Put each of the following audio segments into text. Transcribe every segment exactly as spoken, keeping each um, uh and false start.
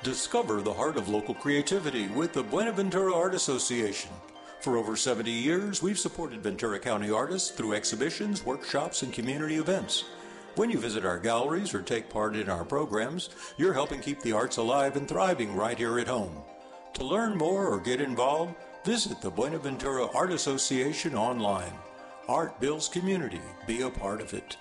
Discover the heart of local creativity with the Buenaventura Art Association. For over seventy years, we've supported Ventura County artists through exhibitions, workshops, and community events. When you visit our galleries or take part in our programs, you're helping keep the arts alive and thriving right here at home. To learn more or get involved, visit the Buenaventura Art Association online. Art builds community. Be a part of it.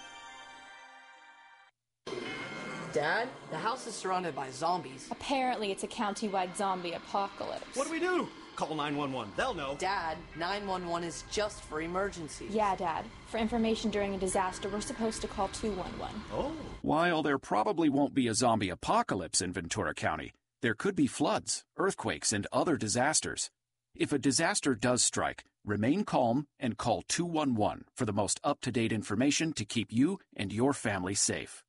Dad, the house is surrounded by zombies. Apparently it's a county-wide zombie apocalypse. What do we do? Call nine one one. They'll know. Dad, nine one one is just for emergencies. Yeah, Dad. For information during a disaster, we're supposed to call two one one. Oh. While there probably won't be a zombie apocalypse in Ventura County, there could be floods, earthquakes, and other disasters. If a disaster does strike, remain calm and call two one one for the most up-to-date information to keep you and your family safe.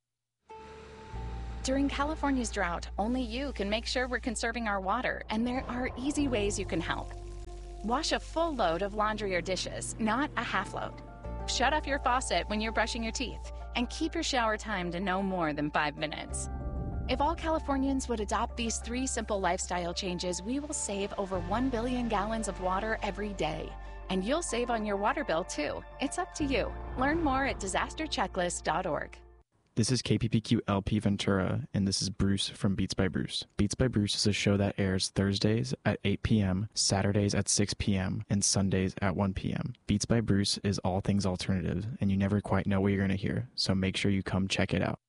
During California's drought, only you can make sure we're conserving our water, and there are easy ways you can help. Wash a full load of laundry or dishes, not a half load. Shut off your faucet when you're brushing your teeth, and keep your shower time to no more than five minutes. If all Californians would adopt these three simple lifestyle changes, we will save over one billion gallons of water every day. And you'll save on your water bill, too. It's up to you. Learn more at disaster checklist dot org. This is K P P Q L P Ventura, and this is Bruce from Beats by Bruce. Beats by Bruce is a show that airs Thursdays at eight p.m., Saturdays at six p.m., and Sundays at one p.m. Beats by Bruce is all things alternative, and you never quite know what you're going to hear, so make sure you come check it out.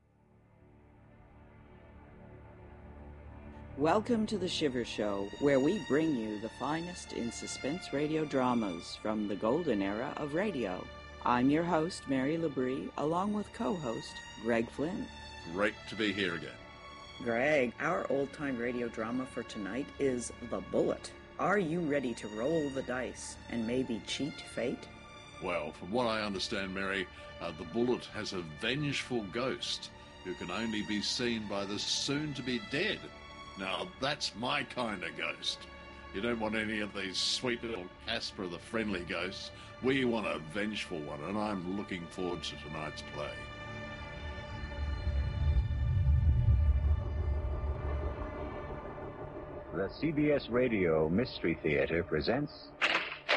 Welcome to The Shiver Show, where we bring you the finest in suspense radio dramas from the golden era of radio. I'm your host, Mary Labrie, along with co-host Greg Flynn. Great to be here again. Greg, our old-time radio drama for tonight is The Bullet. Are you ready to roll the dice and maybe cheat fate? Well, from what I understand, Mary, uh, The Bullet has a vengeful ghost who can only be seen by the soon-to-be dead. Now, that's my kind of ghost. You don't want any of these sweet little Casper the Friendly ghosts. We want a vengeful one, and I'm looking forward to tonight's play. The C B S Radio Mystery Theater presents